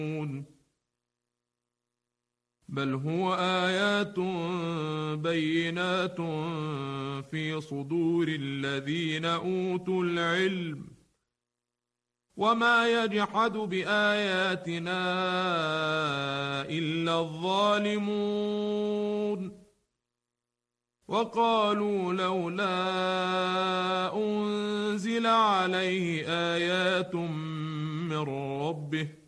بل هو آيات بينات في صدور الذين أوتوا العلم وما يجحد بآياتنا إلا الظالمون وقالوا لولا أنزل عليه آيات من ربه